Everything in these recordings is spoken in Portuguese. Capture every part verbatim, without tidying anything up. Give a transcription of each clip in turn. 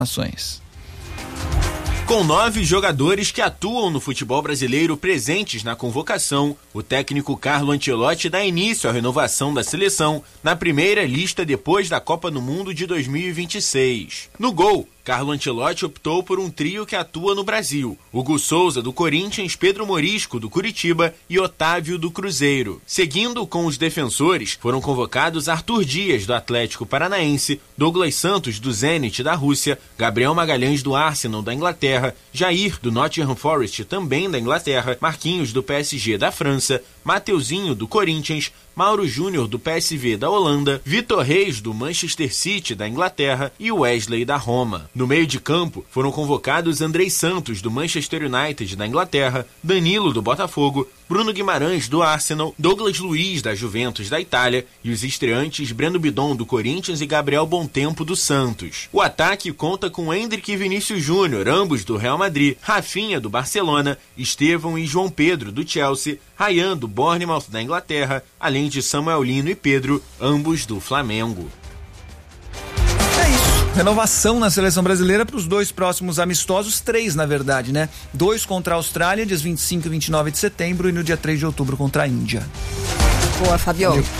Nações. Com nove jogadores que atuam no futebol brasileiro presentes na convocação, o técnico Carlo Ancelotti dá início à renovação da seleção na primeira lista depois da Copa do Mundo de dois mil e vinte e seis. No gol, Carlo Ancelotti optou por um trio que atua no Brasil: Hugo Souza, do Corinthians, Pedro Morisco, do Curitiba e Otávio, do Cruzeiro. Seguindo com os defensores, foram convocados Arthur Dias, do Atlético Paranaense, Douglas Santos, do Zenit, da Rússia, Gabriel Magalhães, do Arsenal, da Inglaterra, Jair, do Nottingham Forest, também da Inglaterra, Marquinhos, do P S G, da França, Mateuzinho, do Corinthians, Mauro Júnior, do P S V, da Holanda, Vitor Reis, do Manchester City, da Inglaterra e Wesley, da Roma. No meio de campo, foram convocados Andrei Santos, do Manchester United, da Inglaterra, Danilo, do Botafogo, Bruno Guimarães, do Arsenal, Douglas Luiz, da Juventus, da Itália, e os estreantes Breno Bidon, do Corinthians, e Gabriel Bontempo, do Santos. O ataque conta com Endrick e Vinícius Júnior, ambos do Real Madrid, Rafinha, do Barcelona, Estevão e João Pedro, do Chelsea, Ryan, do Bournemouth, da Inglaterra, além de Samuel Lino e Pedro, ambos do Flamengo. É isso. Renovação na seleção brasileira para os dois próximos amistosos, três na verdade, né? Dois contra a Austrália, dias vinte e cinco e vinte e nove de setembro, e no dia três de outubro contra a Índia. Boa, Fabio. Valeu.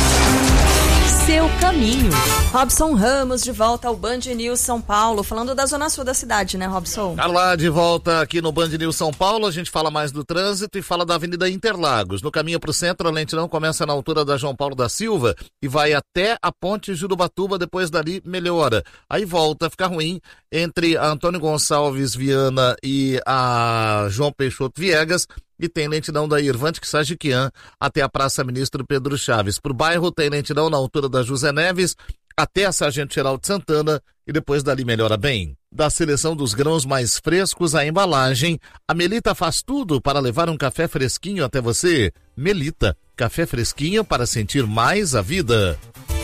Seu caminho. Robson Ramos de volta ao Band News São Paulo, falando da zona sul da cidade, né, Robson? Tá lá de volta aqui no Band News São Paulo, a gente fala mais do trânsito e fala da Avenida Interlagos. No caminho para o centro, a lentidão começa na altura da João Paulo da Silva e vai até a Ponte Jurubatuba, depois dali melhora. Aí volta a ficar ruim entre a Antônio Gonçalves Viana e a João Peixoto Viegas. E tem lentidão da Irvante Sajiquian até a Praça Ministro Pedro Chaves. Pro bairro tem lentidão na altura da José Neves até a Sargento Geraldo Santana e depois dali melhora bem. Da seleção dos grãos mais frescos à embalagem, a Melita faz tudo para levar um café fresquinho até você. Melita, café fresquinho para sentir mais a vida.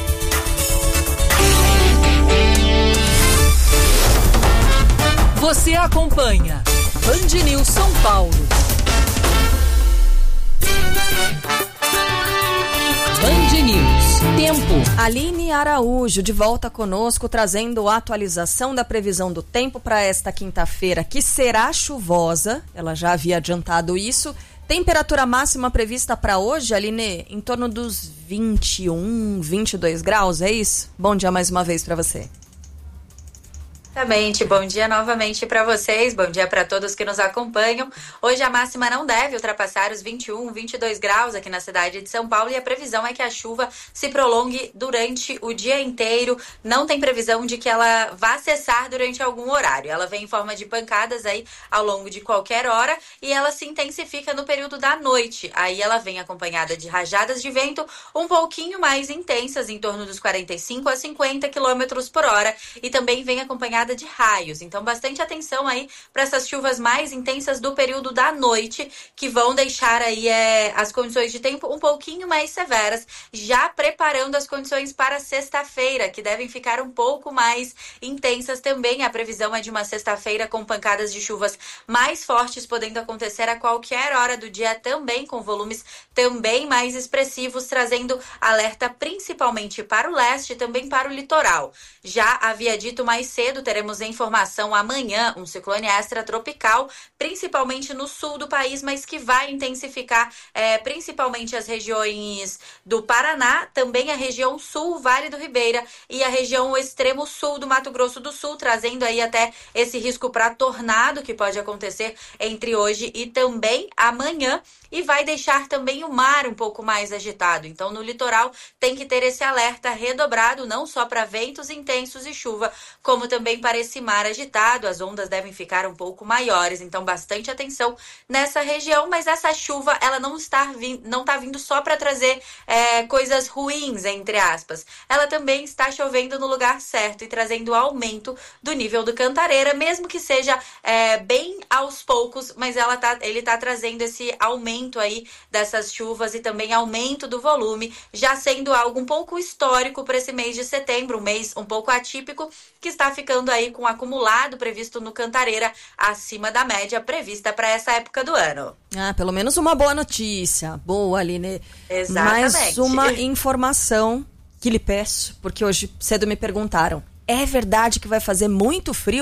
Você acompanha Band News São Paulo. Band News. Tempo. Aline Araújo de volta conosco, trazendo a atualização da previsão do tempo para esta quinta-feira, que será chuvosa. Ela já havia adiantado isso. Temperatura máxima prevista para hoje, Aline, em torno dos vinte e um, vinte e dois graus, é isso? Bom dia mais uma vez para você. Exatamente, bom dia novamente para vocês, bom dia para todos que nos acompanham. Hoje a máxima não deve ultrapassar os vinte e um, vinte e dois graus aqui na cidade de São Paulo e a previsão é que a chuva se prolongue durante o dia inteiro. Não tem previsão de que ela vá cessar durante algum horário. Ela vem em forma de pancadas aí ao longo de qualquer hora e ela se intensifica no período da noite. Aí ela vem acompanhada de rajadas de vento um pouquinho mais intensas, em torno dos quarenta e cinco a cinquenta quilômetros por hora, e também vem acompanhada de raios, então bastante atenção aí para essas chuvas mais intensas do período da noite, que vão deixar aí é, as condições de tempo um pouquinho mais severas, já preparando as condições para sexta-feira, que devem ficar um pouco mais intensas também. A previsão é de uma sexta-feira com pancadas de chuvas mais fortes, podendo acontecer a qualquer hora do dia também, com volumes também mais expressivos, trazendo alerta principalmente para o leste e também para o litoral. Já havia dito mais cedo, teremos informação amanhã, um ciclone extratropical, principalmente no sul do país, mas que vai intensificar é, principalmente as regiões do Paraná, também a região sul, Vale do Ribeira, e a região extremo sul do Mato Grosso do Sul, trazendo aí até esse risco para tornado que pode acontecer entre hoje e também amanhã, e vai deixar também o mar um pouco mais agitado. Então, no litoral tem que ter esse alerta redobrado, não só para ventos intensos e chuva, como também para esse mar agitado. As ondas devem ficar um pouco maiores, então bastante atenção nessa região. Mas essa chuva, ela não está vindo, não está vindo só para trazer é, coisas ruins, entre aspas. Ela também está chovendo no lugar certo e trazendo aumento do nível do Cantareira, mesmo que seja é, bem aos poucos, mas ela tá, ele está trazendo esse aumento aí dessas chuvas e também aumento do volume, já sendo algo um pouco histórico para esse mês de setembro, um mês um pouco atípico, que está ficando aí com o acumulado previsto no Cantareira acima da média prevista para essa época do ano. Ah, pelo menos uma boa notícia. Boa, Aline. Exatamente. Mais uma informação que lhe peço, porque hoje cedo me perguntaram. É verdade que vai fazer muito frio?